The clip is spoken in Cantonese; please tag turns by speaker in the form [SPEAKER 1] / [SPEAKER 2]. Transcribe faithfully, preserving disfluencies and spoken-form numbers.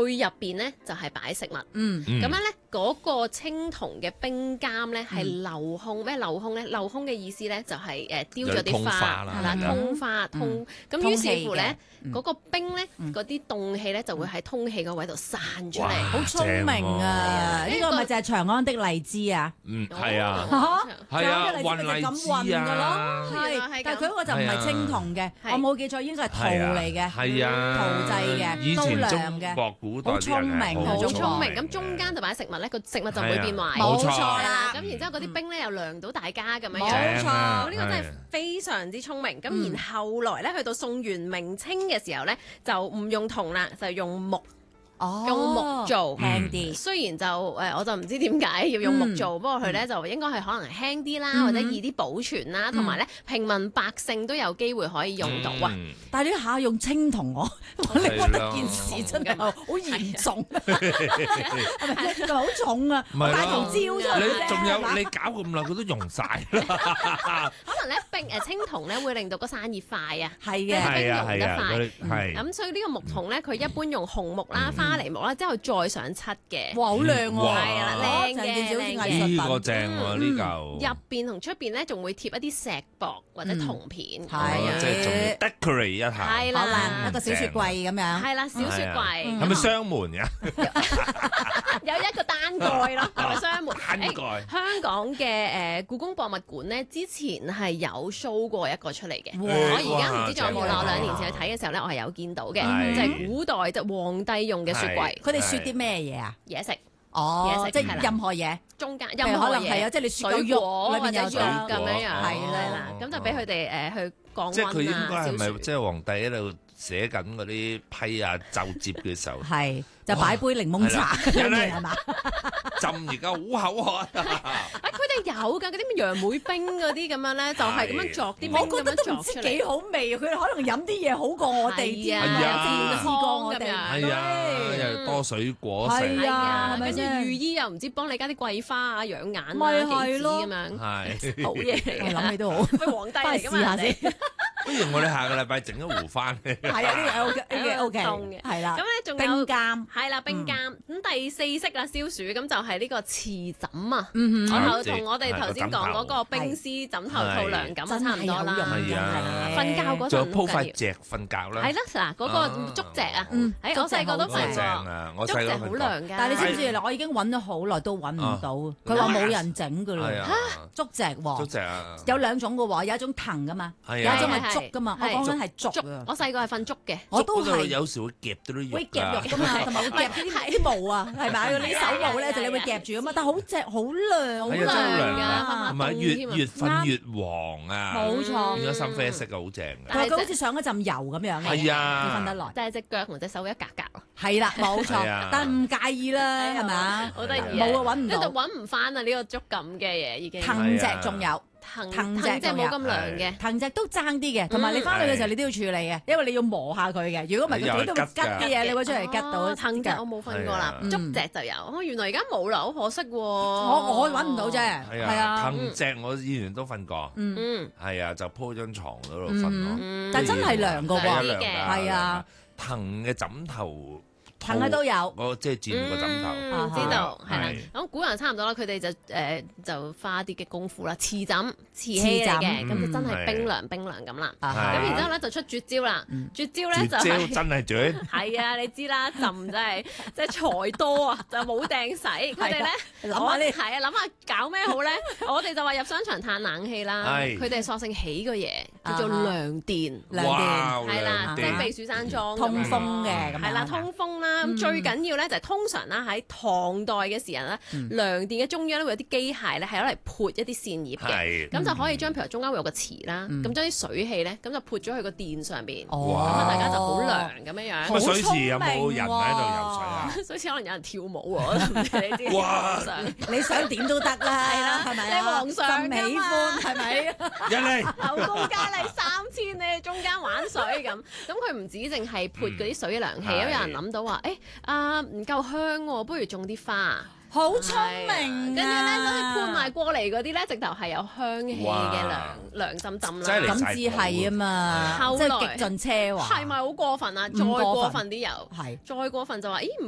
[SPEAKER 1] 入邊咧就係擺食物。
[SPEAKER 2] 嗯，
[SPEAKER 1] 咁樣咧嗰個青銅嘅冰罈咧係鏤空，咩鏤空咧？鏤空嘅意思咧就係誒雕咗啲花，係啦，通花通。咁於是乎咧，嗰個冰咧嗰啲凍氣咧就會喺通氣個位度散出嚟。
[SPEAKER 2] 好聰明啊！呢個咪就係長安的荔枝啊！
[SPEAKER 3] 嗯，係啊，
[SPEAKER 2] 係啊，運荔枝啊，係，但係佢嗰個就唔係青銅嘅，我冇記錯應該係陶嚟嘅，
[SPEAKER 3] 係啊，
[SPEAKER 2] 陶製嘅，都亮嘅，
[SPEAKER 3] 博古代
[SPEAKER 2] 好聰明，
[SPEAKER 1] 好聰明。咁中間就擺食物咧，個食物就唔會變壞，
[SPEAKER 2] 冇錯啦。
[SPEAKER 1] 咁然之後嗰啲冰咧又涼到大家咁樣樣，
[SPEAKER 2] 冇錯。
[SPEAKER 1] 呢個真係非常之聰明。咁然後來咧去到宋元明清嘅時候咧，就唔用銅啦，就用木。
[SPEAKER 2] 哦，
[SPEAKER 1] 用木做
[SPEAKER 2] 輕啲，
[SPEAKER 1] 雖然就誒，我就唔知點解要用木做，不過佢咧就應該係可能輕啲啦，或者易啲保存啦，同埋咧平民百姓都有機會可以用到啊。
[SPEAKER 2] 但係呢下用青銅，我我覺得件事真係好嚴重，係咪真係好重啊？大頭蕉出嚟，
[SPEAKER 3] 你仲有你搞咁耐，佢都用晒啦。
[SPEAKER 1] 可能咧冰誒青銅咧會令到個散熱快啊，
[SPEAKER 2] 係嘅，
[SPEAKER 1] 冰溶得快。
[SPEAKER 3] 係
[SPEAKER 1] 咁所以呢個木銅咧，佢一般用紅木啦、花梨木啦，之後再上漆嘅。
[SPEAKER 2] 哇，好靚喎！
[SPEAKER 1] 係啦，靚嘅，靚嘅。
[SPEAKER 3] 呢個正喎，呢嚿
[SPEAKER 1] 入邊同出邊咧，仲會貼一啲石礫或者銅片。
[SPEAKER 2] 係啊，
[SPEAKER 3] 即係仲要 decorate 一下。
[SPEAKER 1] 係啦，
[SPEAKER 2] 一個小雪櫃咁樣。
[SPEAKER 1] 係啦，小雪櫃。
[SPEAKER 3] 係咪雙門㗎？
[SPEAKER 1] 有一個單蓋咯，係咪雙門？
[SPEAKER 3] 單蓋。
[SPEAKER 1] 香港嘅誒故宮博物館咧，之前係有 show 過一個出嚟嘅。我而家唔知仲有冇啦。我兩年前去睇嘅時候咧，我係有見到嘅，就係古代即係皇帝用嘅雪櫃。
[SPEAKER 2] 佢哋雪啲咩嘢啊？
[SPEAKER 1] 嘢食。
[SPEAKER 2] 哦，
[SPEAKER 1] 嘢食
[SPEAKER 2] 即係任何嘢，
[SPEAKER 1] 中間任何嘢
[SPEAKER 2] 係啊，即係你雪
[SPEAKER 1] 水果或者肉
[SPEAKER 2] 有
[SPEAKER 1] 咁樣樣，
[SPEAKER 2] 係
[SPEAKER 1] 啦，咁就俾佢哋誒去降
[SPEAKER 3] 即係佢應該
[SPEAKER 1] 溫啊。
[SPEAKER 3] 係咪即係皇帝喺度寫緊嗰啲批啊奏摺嘅時候？
[SPEAKER 2] 係就擺杯檸檬茶咁樣係嘛？
[SPEAKER 3] 浸而家好口渴啊！
[SPEAKER 1] 啊，佢哋有㗎，嗰啲咩楊梅冰嗰啲咁樣咧，就係咁樣作啲冰
[SPEAKER 2] 我覺得都唔知
[SPEAKER 1] 咁樣作出嚟。
[SPEAKER 2] 幾好味，佢哋可能飲啲嘢好過我哋添，
[SPEAKER 1] 係
[SPEAKER 2] 啊，試過我哋，
[SPEAKER 3] 係啊，又多水果食，
[SPEAKER 2] 係啊，
[SPEAKER 1] 跟住御醫又唔知幫你加啲桂花啊、養眼啊、
[SPEAKER 2] 咪
[SPEAKER 1] 杞子
[SPEAKER 2] 係咯
[SPEAKER 1] 咁樣，
[SPEAKER 3] 係
[SPEAKER 1] 好嘢嚟嘅。
[SPEAKER 2] 諗起都好，
[SPEAKER 1] 佢皇帝嚟㗎嘛，
[SPEAKER 2] 翻去試下先。
[SPEAKER 3] 不如我哋下個禮拜整一壺翻嚟。
[SPEAKER 2] 係啊，呢個 O K，呢個 O K，
[SPEAKER 1] 凍嘅
[SPEAKER 2] 係啦。
[SPEAKER 1] 咁咧仲有
[SPEAKER 2] 冰鑑，
[SPEAKER 1] 係啦，冰鑑。咁第四式啦，消暑咁就係呢個瓷枕啊。
[SPEAKER 2] 嗯哼，
[SPEAKER 1] 然後同我哋頭先講嗰個冰絲枕頭套涼感啊差唔多啦。
[SPEAKER 3] 係啊，
[SPEAKER 1] 瞓覺嗰陣
[SPEAKER 3] 仲有鋪塊席瞓覺啦。
[SPEAKER 1] 係啦，嗱嗰個竹席啊，喺我細個都瞓過。竹席好涼㗎。
[SPEAKER 2] 但係你知唔知？我已經揾咗好耐都揾唔到，佢話冇人整㗎啦。嚇，竹席喎。
[SPEAKER 3] 竹席啊。
[SPEAKER 2] 有兩種㗎喎，有一種藤㗎嘛，有一種係竹㗎嘛。我講緊係竹啊。
[SPEAKER 1] 我細個係瞓竹嘅。
[SPEAKER 2] 我都係。
[SPEAKER 3] 有時會夾到啲肉。
[SPEAKER 2] 會夾肉㗎嘛，同埋會夾啲啲毛啊，係咪？嗰啲手毛咧就你會夾住㗎嘛，但係好隻好涼，好涼㗎，
[SPEAKER 3] 同埋越越瞓越黃啊，
[SPEAKER 2] 冇錯，
[SPEAKER 3] 變咗深啡色啊，好正㗎。
[SPEAKER 2] 但係佢好似上一陣油咁樣嘅，
[SPEAKER 3] 係啊，
[SPEAKER 2] 你瞓得耐。
[SPEAKER 1] 但係隻腳同隻手一格格。
[SPEAKER 2] 係啦，冇錯，但係唔介意啦，係咪？
[SPEAKER 1] 好得意，
[SPEAKER 2] 冇啊，揾唔到，
[SPEAKER 1] 呢度揾唔翻啊！呢個竹咁嘅嘢已經。
[SPEAKER 2] 藤席仲有。
[SPEAKER 1] 藤藤席冇咁涼嘅，
[SPEAKER 2] 藤席都爭啲嘅，同埋你翻去嘅時候你都要處理嘅，因為你要磨下佢嘅。如果唔係佢自己都會吉啲嘢，你會出嚟吉到。
[SPEAKER 1] 藤席我冇瞓過啦，竹席就有。哦，原來而家冇啦，好可惜喎。
[SPEAKER 2] 我我揾唔到啫，係啊。
[SPEAKER 3] 藤席我以前都瞓過，嗯，係啊，就鋪張床嗰度瞓咯。
[SPEAKER 2] 但真係涼㗎喎，
[SPEAKER 3] 係啊，藤嘅枕頭。
[SPEAKER 2] 藤嘅都有，
[SPEAKER 3] 我即係佔個枕頭，
[SPEAKER 1] 知道係啦。咁古人差唔多啦，佢哋就誒就花啲嘅功夫啦，瓷枕、瓷器嚟嘅，咁就真係冰涼冰涼咁啦。咁然之後咧就出絕招啦，絕招咧就係
[SPEAKER 3] 真係絕。
[SPEAKER 1] 係啊，你知啦，朕真係即係財多啊，就冇掟使。佢哋咧諗下呢，係啊，諗下搞咩好咧？我哋就話入商場嘆冷氣啦，佢哋索性起個嘢叫做涼殿，
[SPEAKER 2] 涼殿
[SPEAKER 1] 係啦，即係避暑山莊
[SPEAKER 2] 通風嘅，
[SPEAKER 1] 係啦，通風啦。咁最緊要咧就係通常啦喺唐代嘅時候咧，涼殿嘅中央咧會有啲機械咧係攞嚟潑一啲扇葉嘅，咁就可以將譬如中間會有個池啦，咁將啲水氣咧咁就潑咗去個殿上邊，咁啊大家就好涼咁樣樣。
[SPEAKER 3] 個水池有冇人喺度游水啊？
[SPEAKER 1] 水池可能有人跳舞喎，唔知你知。
[SPEAKER 3] 哇！
[SPEAKER 2] 你想點都得啦，係啦，係咪
[SPEAKER 1] 你皇上
[SPEAKER 2] 咁喜歡係咪？
[SPEAKER 3] 一嚟
[SPEAKER 1] 後宮佳麗三千咧，中間玩水咁，咁佢唔止淨係潑嗰啲水涼氣，咁有人諗到話，誒啊唔夠香喎，不如種啲花。
[SPEAKER 2] 好聰明，
[SPEAKER 1] 跟住咧，真係潑埋過嚟嗰啲咧，直頭係有香氣嘅涼涼浸浸啦。
[SPEAKER 2] 咁至係啊嘛，即係極盡奢華。
[SPEAKER 1] 係咪好過分啊？再過分啲又
[SPEAKER 2] 係，
[SPEAKER 1] 再過分就話，咦唔